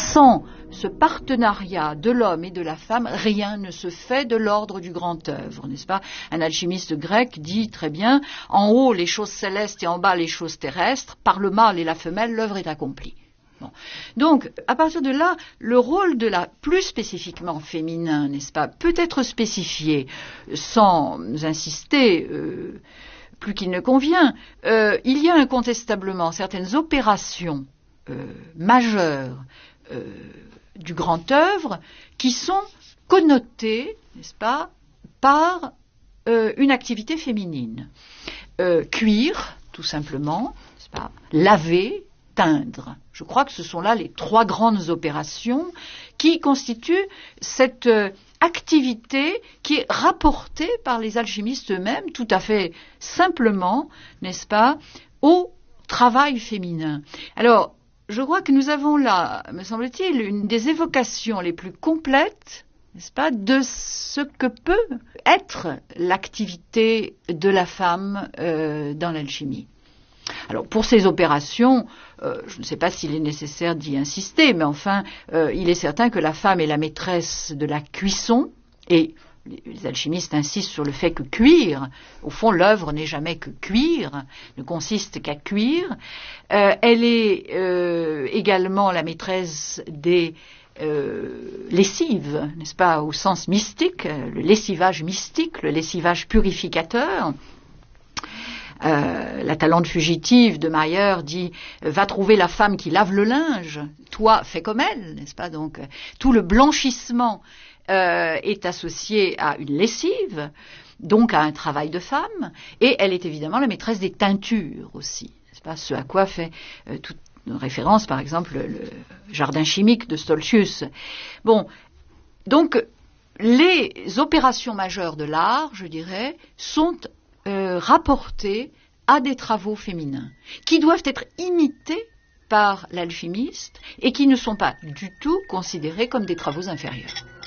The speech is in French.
sans ce partenariat de l'homme et de la femme, rien ne se fait de l'ordre du grand œuvre, n'est-ce pas? Un alchimiste grec dit très bien, en haut les choses célestes et en bas les choses terrestres, par le mâle et la femelle, l'œuvre est accomplie. Bon. Donc, à partir de là, le rôle de la, plus spécifiquement féminin, n'est-ce pas, peut être spécifié sans insister plus qu'il ne convient. Il y a incontestablement certaines opérations majeures du grand œuvre qui sont connotées, n'est-ce pas, par une activité féminine. Cuire, tout simplement, n'est-ce pas, laver, teindre. Je crois que ce sont là les trois grandes opérations qui constituent cette activité qui est rapportée par les alchimistes eux-mêmes, tout à fait simplement, n'est-ce pas, au travail féminin. Alors, je crois que nous avons là, me semble-t-il, une des évocations les plus complètes, n'est-ce pas, de ce que peut être l'activité de la femme dans l'alchimie. Alors, pour ces opérations, je ne sais pas s'il est nécessaire d'y insister, mais enfin, il est certain que la femme est la maîtresse de la cuisson, et les alchimistes insistent sur le fait que cuire, au fond, l'œuvre n'est jamais que cuire, ne consiste qu'à cuire. Elle est également la maîtresse des lessives, n'est-ce pas, au sens mystique, le lessivage mystique, le lessivage purificateur. La Talente fugitive de Mayer dit « Va trouver la femme qui lave le linge, toi fais comme elle », n'est-ce pas? Donc tout le blanchissement est associé à une lessive, donc à un travail de femme, et elle est évidemment la maîtresse des teintures aussi, n'est-ce pas? Ce à quoi fait toute référence, par exemple, le jardin chimique de Stolzius. Bon, donc les opérations majeures de l'art, je dirais, sont rapportés à des travaux féminins qui doivent être imités par l'alchimiste et qui ne sont pas du tout considérés comme des travaux inférieurs.